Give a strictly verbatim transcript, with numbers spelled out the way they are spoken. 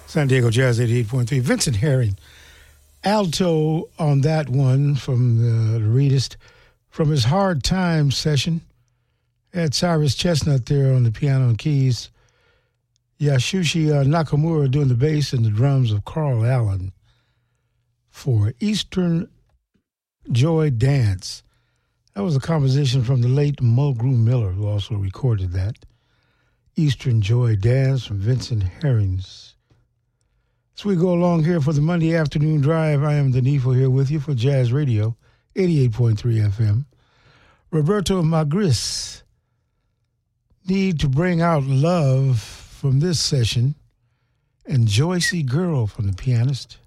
San Diego Jazz eighty-eight point three. Vincent Herring, alto on that one from the Reedist, from his Hard Time session. Had Cyrus Chestnut there on the piano and keys. Yasushi uh, Nakamura doing the bass and the drums of Carl Allen for Eastern Joy Dance. That was a composition from the late Mulgrew Miller, who also recorded that. Eastern Joy Dance from Vincent Herrings. As we go along here for the Monday afternoon drive, I am Denifo here with you for Jazz Radio, eighty-eight point three F M. Roberto Magris, Need to Bring Out Love from this session, and Joycey Girl from the pianist.